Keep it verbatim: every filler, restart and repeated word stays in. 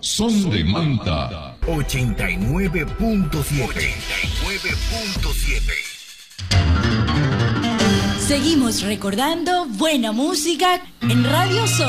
Son de Manta. ochenta y nueve punto siete. ochenta y nueve punto siete. Seguimos recordando buena música en Radio Sol.